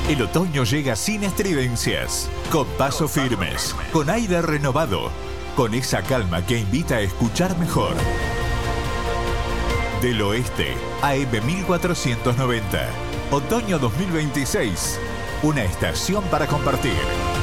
El otoño llega sin estridencias, con pasos firmes, con aire renovado, con esa calma que invita a escuchar mejor. Del Oeste, AM 1490. Otoño 2026. Una estación para compartir.